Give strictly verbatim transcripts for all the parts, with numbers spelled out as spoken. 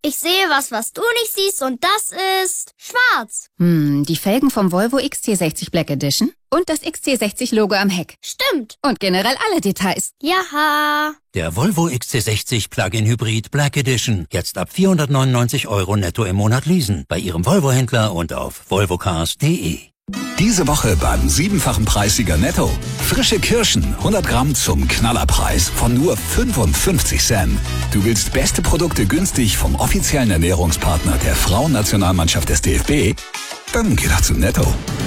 Ich sehe was, was du nicht siehst und das ist schwarz. Hm, die Felgen vom Volvo X C sechzig Black Edition und das X C sechzig Logo am Heck. Stimmt. Und generell alle Details. Jaha. Der Volvo X C sechzig Plug-in Hybrid Black Edition. Jetzt ab vierhundertneunundneunzig Euro netto im Monat leasen. Bei Ihrem Volvo-Händler und auf volvocars punkt de. Diese Woche beim siebenfachen Preissieger Netto. Frische Kirschen, hundert Gramm zum Knallerpreis von nur fünfundfünfzig Cent. Du willst beste Produkte günstig vom offiziellen Ernährungspartner der Frauennationalmannschaft des D F B? Dann geh doch zu Netto.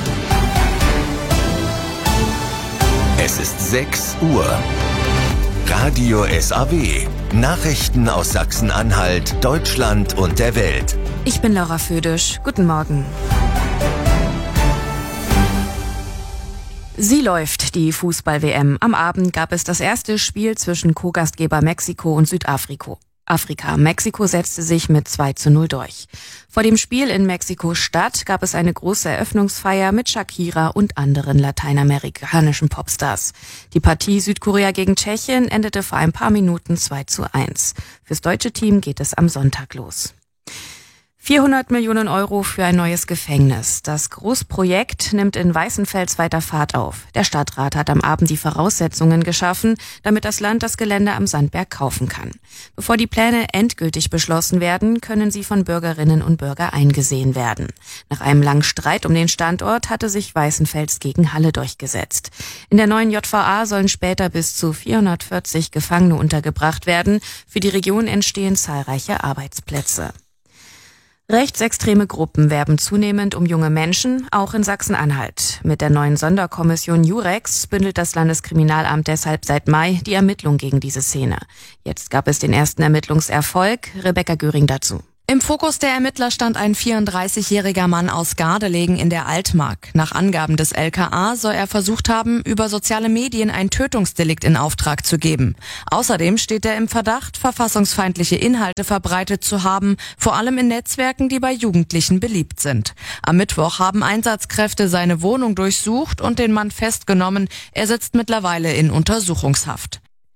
Es ist sechs Uhr. Radio S A W. Nachrichten aus Sachsen-Anhalt, Deutschland und der Welt. Ich bin Laura Födisch. Guten Morgen. Sie läuft, die Fußball-W M. Am Abend gab es das erste Spiel zwischen Co-Gastgeber Mexiko und Südafrika. Afrika. Mexiko setzte sich mit zwei zu null durch. Vor dem Spiel in Mexiko-Stadt gab es eine große Eröffnungsfeier mit Shakira und anderen lateinamerikanischen Popstars. Die Partie Südkorea gegen Tschechien endete vor ein paar Minuten zwei zu eins. Fürs deutsche Team geht es am Sonntag los. vierhundert Millionen Euro für ein neues Gefängnis. Das Großprojekt nimmt in Weißenfels weiter Fahrt auf. Der Stadtrat hat am Abend die Voraussetzungen geschaffen, damit das Land das Gelände am Sandberg kaufen kann. Bevor die Pläne endgültig beschlossen werden, können sie von Bürgerinnen und Bürgern eingesehen werden. Nach einem langen Streit um den Standort hatte sich Weißenfels gegen Halle durchgesetzt. In der neuen J V A sollen später bis zu vierhundertvierzig Gefangene untergebracht werden. Für die Region entstehen zahlreiche Arbeitsplätze. Rechtsextreme Gruppen werben zunehmend um junge Menschen, auch in Sachsen-Anhalt. Mit der neuen Sonderkommission Jurex bündelt das Landeskriminalamt deshalb seit Mai die Ermittlung gegen diese Szene. Jetzt gab es den ersten Ermittlungserfolg. Rebecca Göring dazu. Im Fokus der Ermittler stand ein vierunddreißigjähriger Mann aus Gardelegen in der Altmark. Nach Angaben des L K A soll er versucht haben, über soziale Medien ein Tötungsdelikt in Auftrag zu geben. Außerdem steht er im Verdacht, verfassungsfeindliche Inhalte verbreitet zu haben, vor allem in Netzwerken, die bei Jugendlichen beliebt sind. Am Mittwoch haben Einsatzkräfte seine Wohnung durchsucht und den Mann festgenommen. Er sitzt mittlerweile in Untersuchungshaft.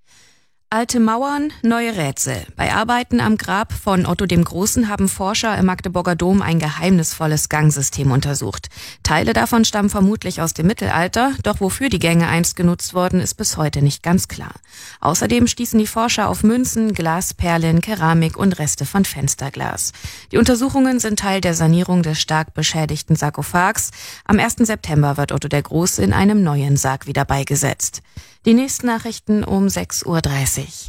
Alte Mauern, neue Rätsel. Bei Arbeiten am Grab von Otto dem Großen haben Forscher im Magdeburger Dom ein geheimnisvolles Gangsystem untersucht. Teile davon stammen vermutlich aus dem Mittelalter, doch wofür die Gänge einst genutzt wurden, ist bis heute nicht ganz klar. Außerdem stießen die Forscher auf Münzen, Glasperlen, Keramik und Reste von Fensterglas. Die Untersuchungen sind Teil der Sanierung des stark beschädigten Sarkophags. Am ersten September wird Otto der Große in einem neuen Sarg wieder beigesetzt. Die nächsten Nachrichten um sechs Uhr dreißig.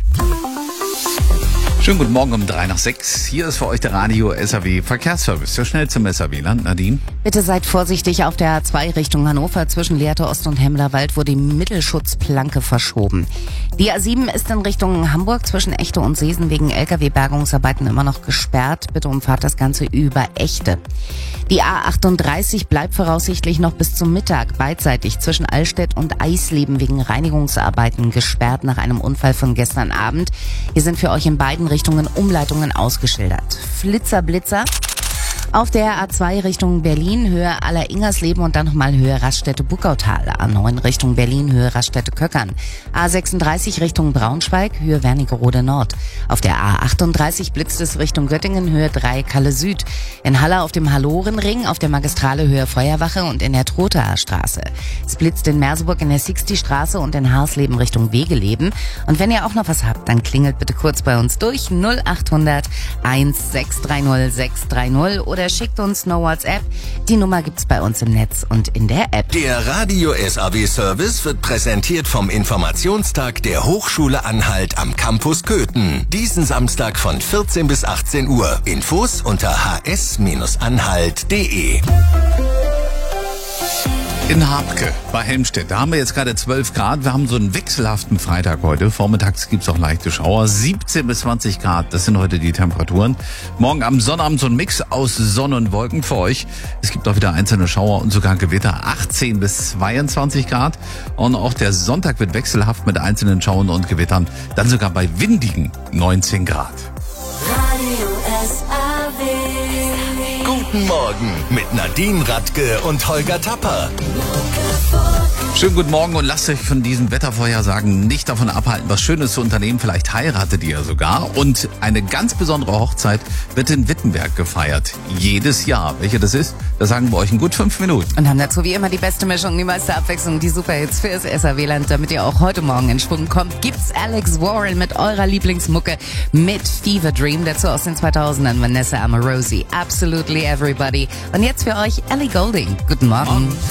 Schönen guten Morgen um drei nach sechs. Hier ist für euch der Radio S A W Verkehrsservice. So schnell zum S A W-Land. Nadine? Bitte seid vorsichtig auf der A zwei Richtung Hannover. Zwischen Lehrte Ost und Hemmlerwald wurde die Mittelschutzplanke verschoben. Die A sieben ist in Richtung Hamburg zwischen Echte und Seesen wegen L K W-Bergungsarbeiten immer noch gesperrt. Bitte umfahrt das Ganze über Echte. Die A achtunddreißig bleibt voraussichtlich noch bis zum Mittag beidseitig zwischen Allstedt und Eisleben wegen Reinigungsarbeiten gesperrt nach einem Unfall von gestern Abend. Hier sind für euch in beiden Richtungen Umleitungen ausgeschildert. Flitzer, Blitzer. Auf der A zwei Richtung Berlin, Höhe Aller-Ingersleben und dann nochmal Höhe Raststätte-Buckautal. A neun Richtung Berlin, Höhe Raststätte-Köckern. A sechsunddreißig Richtung Braunschweig, Höhe Wernigerode Nord. Auf der A achtunddreißig blitzt es Richtung Göttingen, Höhe drei Kalle Süd. In Halle auf dem Hallorenring, auf der Magistrale Höhe Feuerwache und in der Trotaer Straße. Es blitzt in Merseburg in der Sixty-Straße und in Harsleben Richtung Wegeleben. Und wenn ihr auch noch was habt, dann klingelt bitte kurz bei uns durch null achthundert eins sechs drei null sechs drei null oder Oder schickt uns eine WhatsApp. Die Nummer gibt's bei uns im Netz und in der App. Der Radio S A W Service wird präsentiert vom Informationstag der Hochschule Anhalt am Campus Köthen. Diesen Samstag von vierzehn bis achtzehn Uhr. Infos unter h s anhalt punkt de. In Habke bei Helmstedt. Da haben wir jetzt gerade zwölf Grad. Wir haben so einen wechselhaften Freitag heute. Vormittags gibt's auch leichte Schauer. siebzehn bis zwanzig Grad, das sind heute die Temperaturen. Morgen am Sonnabend so ein Mix aus Sonne und Wolken für euch. Es gibt auch wieder einzelne Schauer und sogar Gewitter. achtzehn bis zweiundzwanzig Grad. Und auch der Sonntag wird wechselhaft mit einzelnen Schauern und Gewittern. Dann sogar bei windigen neunzehn Grad. Radio S A W. Guten Morgen mit Nadine Radke und Holger Tapper. Schönen guten Morgen und lasst euch von diesen Wettervorhersagen nicht davon abhalten, was Schönes zu unternehmen. Vielleicht heiratet ihr sogar. Und eine ganz besondere Hochzeit wird in Wittenberg gefeiert. Jedes Jahr. Welche das ist, das sagen wir euch in gut fünf Minuten. Und haben dazu wie immer die beste Mischung, die meiste Abwechslung, die Superhits für das S A W-Land. Damit ihr auch heute Morgen in Schwung kommt, gibt's Alex Warren mit eurer Lieblingsmucke mit Fever Dream. Dazu aus den zweitausendern Vanessa Amorosi. Absolutely Everybody. Und jetzt für euch Ellie Goulding. Guten Morgen.